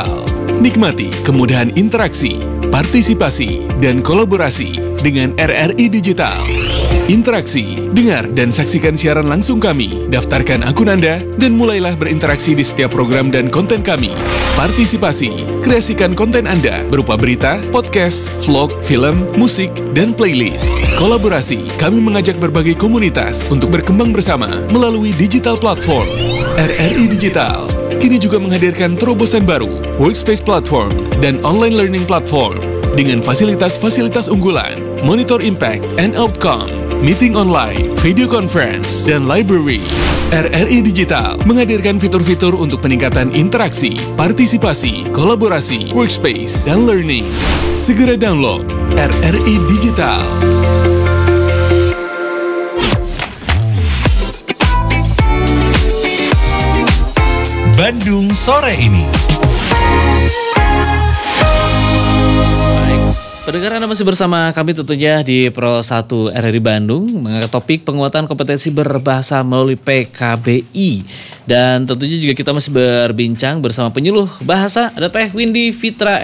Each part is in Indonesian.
Digital. Nikmati kemudahan interaksi, partisipasi, dan kolaborasi dengan RRI Digital. Interaksi, dengar dan saksikan siaran langsung kami, daftarkan akun Anda, dan mulailah berinteraksi di setiap program dan konten kami. Partisipasi, kreasikan konten Anda berupa berita, podcast, vlog, film, musik, dan playlist. Kolaborasi, kami mengajak berbagai komunitas untuk berkembang bersama melalui digital platform. RRI Digital kini juga menghadirkan terobosan baru, workspace platform, dan online learning platform dengan fasilitas-fasilitas unggulan, monitor impact and outcome, meeting online, video conference, dan library. RRI Digital menghadirkan fitur-fitur untuk peningkatan interaksi, partisipasi, kolaborasi, workspace, dan learning. Segera download RRI Digital. Bandung Sore Ini. Pendengar, Anda masih bersama kami tentunya di Pro 1 RRI Bandung mengangkat topik penguatan kompetensi berbahasa melalui PKBI. Dan tentunya juga kita masih berbincang bersama penyuluh bahasa, ada Teh Windy Fitra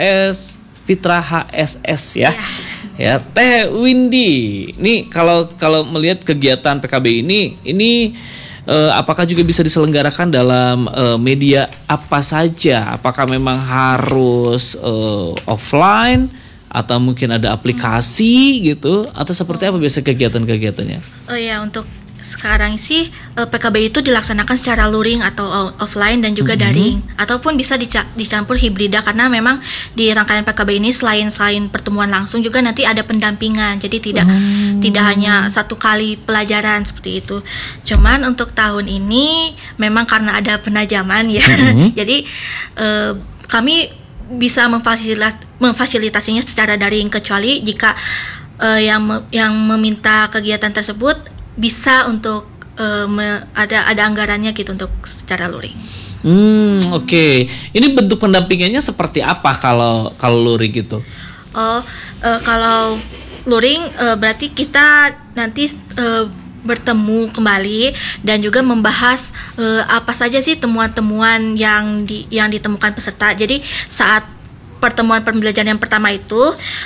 HSS ya. Ya, Teh Windy. Nih kalau melihat kegiatan PKBI ini apakah juga bisa diselenggarakan dalam media apa saja? Apakah memang harus offline atau mungkin ada aplikasi gitu? Atau seperti apa biasa kegiatan-kegiatannya? Oh ya, untuk sekarang sih PKBI itu dilaksanakan secara luring atau offline dan juga daring, ataupun bisa dicampur hibrida, karena memang di rangkaian PKBI ini selain pertemuan langsung juga nanti ada pendampingan, jadi tidak hanya satu kali pelajaran seperti itu. Cuman untuk tahun ini memang karena ada penajaman ya, jadi kami bisa memfasilitasinya secara daring, kecuali jika yang meminta kegiatan tersebut bisa untuk ada anggarannya gitu untuk secara luring. Oke. Ini bentuk pendampingannya seperti apa kalau luring gitu? Kalau luring berarti kita nanti bertemu kembali dan juga membahas apa saja sih temuan-temuan yang ditemukan peserta. Jadi saat pertemuan pembelajaran yang pertama itu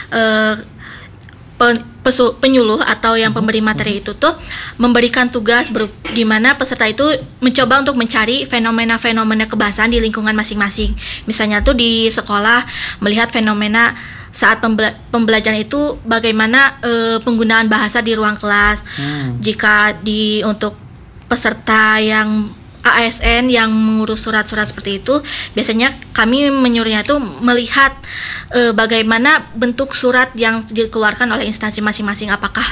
penyuluh atau yang pemberi materi itu tuh memberikan tugas di mana peserta itu mencoba untuk mencari fenomena-fenomena kebahasaan di lingkungan masing-masing. Misalnya tuh di sekolah melihat fenomena saat pembelajaran itu bagaimana penggunaan bahasa di ruang kelas. Jika untuk peserta yang ASN yang mengurus surat-surat seperti itu, biasanya kami menyuruhnya itu melihat bagaimana bentuk surat yang dikeluarkan oleh instansi masing-masing, apakah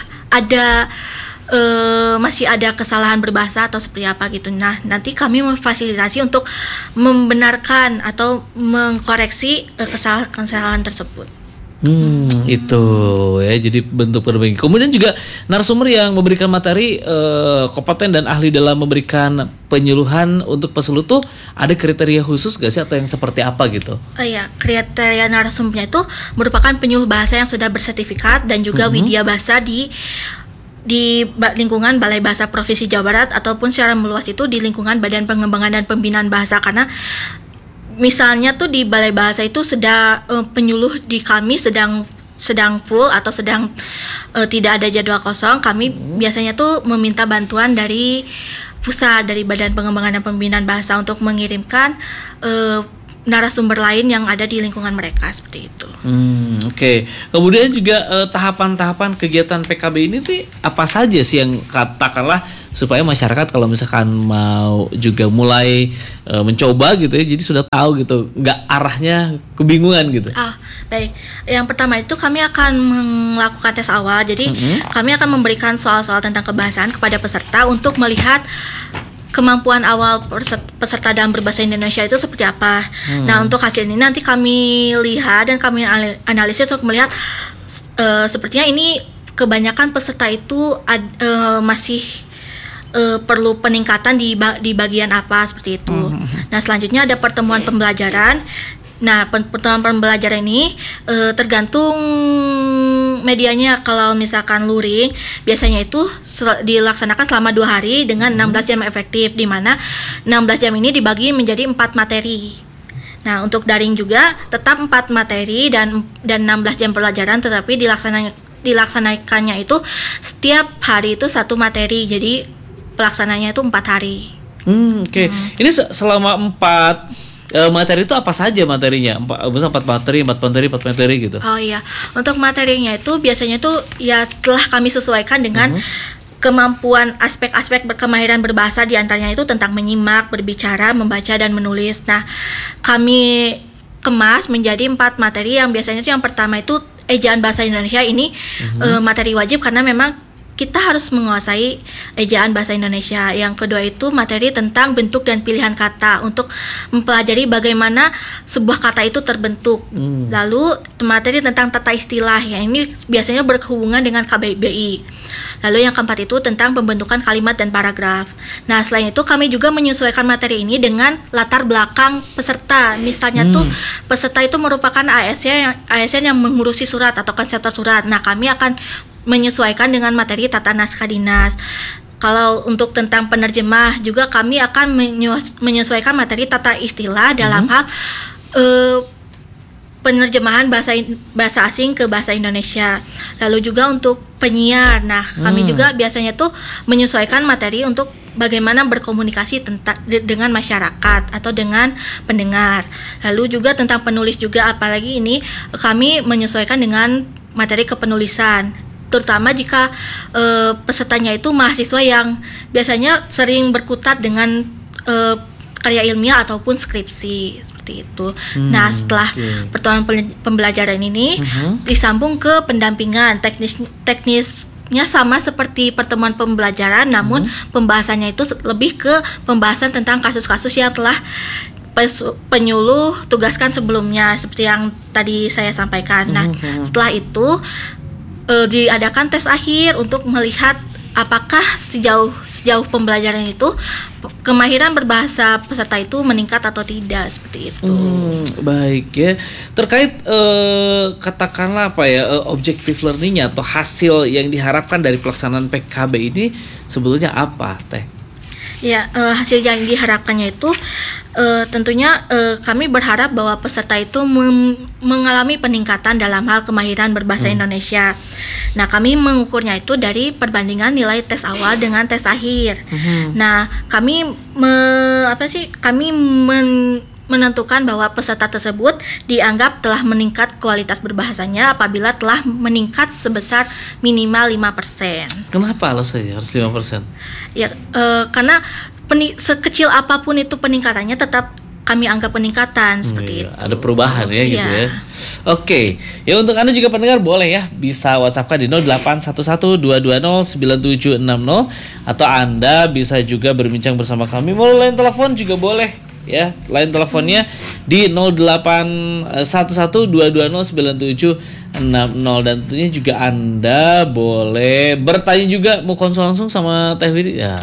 masih ada kesalahan berbahasa atau seperti apa gitu. Nah, nanti kami memfasilitasi untuk membenarkan atau mengkoreksi kesalahan tersebut. Itu ya, jadi bentuk berbagi. Kemudian juga narasumber yang memberikan materi kompeten dan ahli dalam memberikan penyuluhan untuk pesulut tuh ada kriteria khusus gak sih atau yang seperti apa gitu? Iya, kriteria narasumbernya itu merupakan penyuluh bahasa yang sudah bersertifikat dan juga widya bahasa di lingkungan Balai Bahasa Provinsi Jawa Barat, ataupun secara meluas itu di lingkungan Badan Pengembangan dan Pembinaan Bahasa. Karena misalnya tuh di Balai Bahasa itu penyuluh di kami sedang full atau sedang tidak ada jadwal kosong, kami biasanya tuh meminta bantuan dari pusat, dari Badan Pengembangan dan Pembinaan Bahasa untuk mengirimkan narasumber lain yang ada di lingkungan mereka, seperti itu. Oke. Kemudian juga tahapan-tahapan kegiatan PKB ini tuh apa saja sih yang katakanlah supaya masyarakat kalau misalkan mau juga mulai mencoba gitu ya, jadi sudah tahu gitu, nggak arahnya kebingungan gitu. Baik. Yang pertama itu kami akan melakukan tes awal. Jadi kami akan memberikan soal-soal tentang kebahasaan kepada peserta untuk melihat kemampuan awal peserta dalam berbahasa Indonesia itu seperti apa. Nah, untuk hasil ini nanti kami lihat dan kami analisis untuk melihat sepertinya ini kebanyakan peserta itu masih perlu peningkatan di bagian apa, seperti itu. Nah, selanjutnya ada pertemuan pembelajaran. Nah, pertemuan pembelajaran ini tergantung medianya. Kalau misalkan luring, biasanya itu dilaksanakan selama 2 hari dengan 16 jam efektif, di mana 16 jam ini dibagi menjadi 4 materi. Nah, untuk daring juga tetap 4 materi dan 16 jam pelajaran, tetapi dilaksanakannya itu setiap hari itu 1 materi. Jadi pelaksananya itu 4 hari. Oke. Ini selama 4 materi itu apa saja materinya? 4 materi, 4 materi, 4 materi gitu. Oh iya, untuk materinya itu biasanya tuh ya telah kami sesuaikan dengan kemampuan aspek-aspek kemahiran berbahasa, diantaranya itu tentang menyimak, berbicara, membaca, dan menulis. Nah, kami kemas menjadi 4 materi yang biasanya itu yang pertama itu ejaan bahasa Indonesia ini materi wajib karena memang kita harus menguasai ejaan bahasa Indonesia. Yang kedua itu materi tentang bentuk dan pilihan kata untuk mempelajari bagaimana sebuah kata itu terbentuk. Lalu materi tentang tata istilah, yang ini biasanya berhubungan dengan KBBI. Lalu yang keempat itu tentang pembentukan kalimat dan paragraf. Nah, selain itu kami juga menyesuaikan materi ini dengan latar belakang peserta. Misalnya tuh peserta itu merupakan ASN yang mengurusi surat atau konseptor surat. Nah, kami akan menyesuaikan dengan materi tata naskah dinas. Kalau untuk tentang penerjemah juga kami akan menyesuaikan materi tata istilah dalam hal penerjemahan bahasa asing ke bahasa Indonesia. Lalu juga untuk penyiar. Nah, kami juga biasanya tuh menyesuaikan materi untuk bagaimana berkomunikasi dengan masyarakat atau dengan pendengar. Lalu juga tentang penulis juga, apalagi ini kami menyesuaikan dengan materi kepenulisan. Terutama jika pesertanya itu mahasiswa yang biasanya sering berkutat dengan karya ilmiah ataupun skripsi seperti itu. Nah, setelah pertemuan pembelajaran ini disambung ke pendampingan. Teknisnya sama seperti pertemuan pembelajaran, namun pembahasannya itu lebih ke pembahasan tentang kasus-kasus yang telah penyuluh tugaskan sebelumnya seperti yang tadi saya sampaikan. Nah, setelah itu diadakan tes akhir untuk melihat apakah sejauh pembelajaran itu kemahiran berbahasa peserta itu meningkat atau tidak, seperti itu. Baik ya. Terkait katakanlah apa ya, objective learning-nya atau hasil yang diharapkan dari pelaksanaan PKB ini sebetulnya apa, Teh? Ya, hasil yang diharapkannya itu tentunya kami berharap bahwa peserta itu mengalami peningkatan dalam hal kemahiran berbahasa Indonesia. Nah, kami mengukurnya itu dari perbandingan nilai tes awal dengan tes akhir. Nah, kami menentukan bahwa peserta tersebut dianggap telah meningkat kualitas berbahasanya apabila telah meningkat sebesar minimal 5%. Kenapa alasannya harus 5%? Ya, karena sekecil apapun itu peningkatannya tetap kami anggap peningkatan seperti itu. Ada perubahan ya gitu ya. Oke, ya untuk Anda juga pendengar boleh ya bisa WhatsApp-kan di 0811-220-9760 atau Anda bisa juga berbincang bersama kami melalui line telepon juga boleh ya. Line teleponnya di 0811-220-9760 dan tentunya juga Anda boleh bertanya juga, mau konsul langsung sama Teh Widi ya.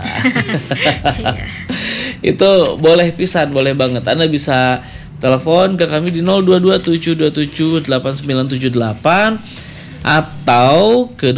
Itu boleh pisan, boleh banget. Anda bisa telepon ke kami di 0227278978 atau ke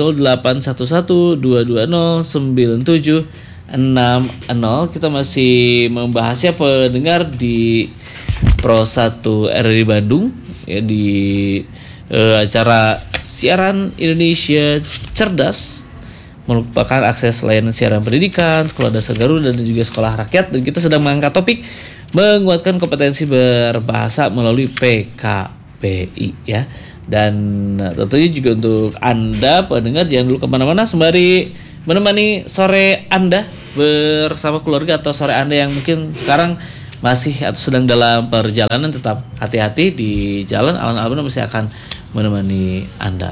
0811-220-9760. Kita masih membahasnya pendengar di Pro 1 RRI Bandung ya, di acara siaran Indonesia Cerdas, merupakan akses layanan siaran pendidikan, sekolah dasar Garuda dan juga sekolah rakyat, dan kita sedang mengangkat topik menguatkan kompetensi berbahasa melalui PKBI ya. Dan tentunya juga untuk Anda pendengar jangan dulu kemana-mana sembari menemani sore Anda bersama keluarga atau sore Anda yang mungkin sekarang masih atau sedang dalam perjalanan. Tetap hati-hati di jalan, alun-alun masih akan menemani Anda.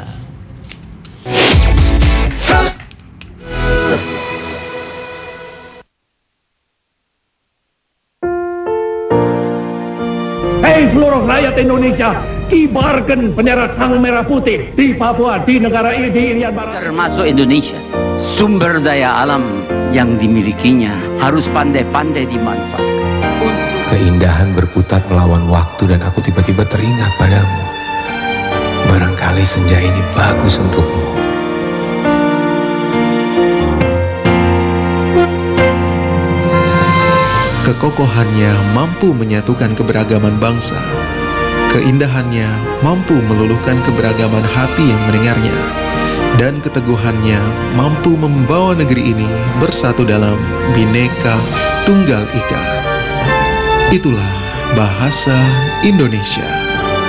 Hei seluruh rakyat Indonesia, kibarkan bendera sang merah putih di Papua, di negara ini, di Irian Barat. Termasuk Indonesia, sumber daya alam yang dimilikinya harus pandai-pandai dimanfaatkan. Keindahan berputar melawan waktu dan aku tiba-tiba teringat padamu. Barangkali senja ini bagus untukmu. kekokohannya mampu menyatukan keberagaman bangsa. Keindahannya mampu meluluhkan keberagaman hati yang mendengarnya. Dan keteguhannya mampu membawa negeri ini bersatu dalam Bhinneka Tunggal Ika. Itulah bahasa Indonesia.